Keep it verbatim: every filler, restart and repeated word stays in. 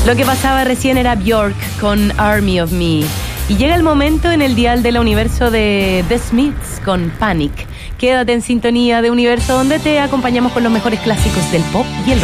Lo que pasaba recién era Björk con Army of Me. Y llega el momento en el dial del universo de The Smiths con Panic. Quédate en sintonía de Universo, donde te acompañamos con los mejores clásicos del pop y el rock.